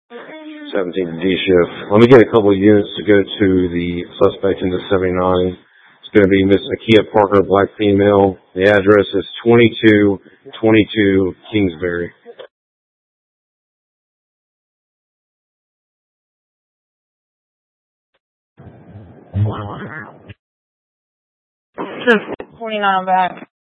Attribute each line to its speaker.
Speaker 1: 17th D shift. Let me get a couple of units to go to the suspect in the 79. It's going to be Miss Akia Parker, black female. The address is 2222 Kingsbury.
Speaker 2: Just 29 back.